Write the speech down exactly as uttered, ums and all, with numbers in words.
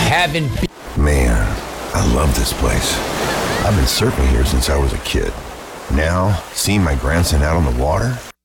haven't been. Man, I love this place. I've been surfing here since I was a kid. Now, seeing my grandson out on the water,